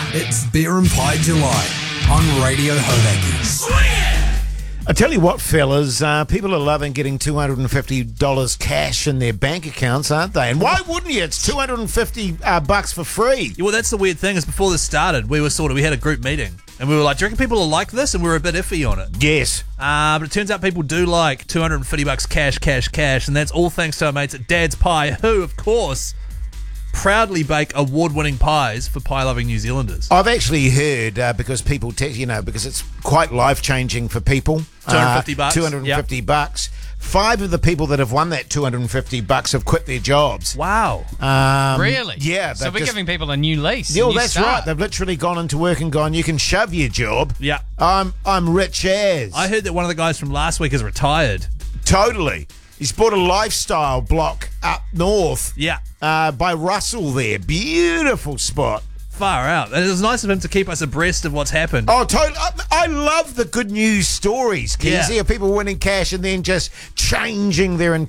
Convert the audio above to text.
It's Beer and Pie July on Radio Hodaki. I tell you what, fellas, people are loving getting $250 cash in their bank accounts, aren't they? And why wouldn't you? It's $250 bucks for free. Yeah, well, that's the weird thing is before this started, we had a group meeting. And we were like, do you reckon people will like this? And we were a bit iffy on it. Yes. But it turns out people do like $250 cash. And that's all thanks to our mates at Dad's Pie, who, of course, proudly bake award-winning pies for pie-loving New Zealanders. I've actually heard, because people, because it's quite life-changing for people. $250. $250 bucks. 5 of the people that have won that $250 have quit their jobs. Wow. Really? Yeah. So we're giving people a new lease. Yeah, that's right. They've literally gone into work and gone, you can shove your job. Yeah. I'm rich as. I heard that one of the guys from last week is retired. Totally. He's bought a lifestyle block up north. Yeah. By Russell there. Beautiful spot. Far out. And it was nice of him to keep us abreast of what's happened. Oh, totally. I love the good news stories, Keezy, Yeah. of people winning cash and then just changing their